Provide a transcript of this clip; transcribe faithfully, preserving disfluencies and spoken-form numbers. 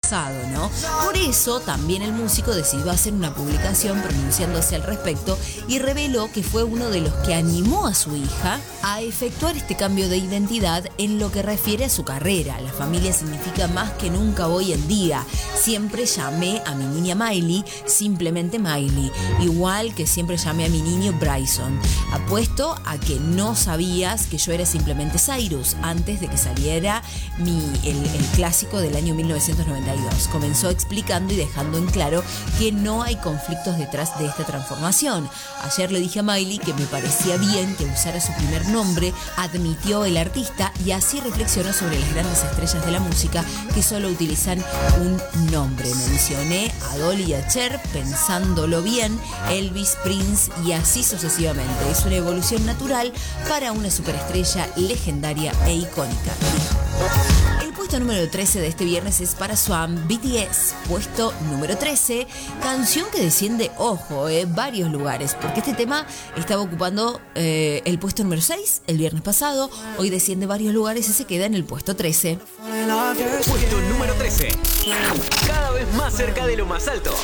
pasado, ¿no? Por eso también el músico decidió hacer una publicación pronunciándose al respecto y reveló que fue uno de los que animó a su hija a efectuar este cambio de identidad en lo que refiere a su carrera. La familia significa más que nunca hoy en día. Siempre llamé a mi niña Miley simplemente Miley, igual que siempre llamé a mi niño Bryson. Apuesto a que no sabías que yo era simplemente Cyrus antes de que saliera mi, el, el clásico del año mil novecientos noventa y dos. Comenzó explicando y dejando en claro que no hay conflictos detrás de esta transformación. Ayer le dije a Miley que me parecía bien que usara su primer nombre, admitió el artista, y así reflexionó sobre las grandes estrellas de la música que solo utilizan un nombre. Mencioné a Dolly y a Cher, pensándolo bien, Elvis, Prince y así sucesivamente. Es una evolución natural para una superestrella legendaria e icónica. El puesto número trece de este viernes es para Swan, B T S. Puesto número trece, canción que desciende, ojo, eh, varios lugares, porque este tema estaba ocupando eh, el puesto número seis el viernes pasado. Hoy desciende varios lugares y se queda en el puesto trece. Puesto número trece. Cada vez más cerca de lo más alto.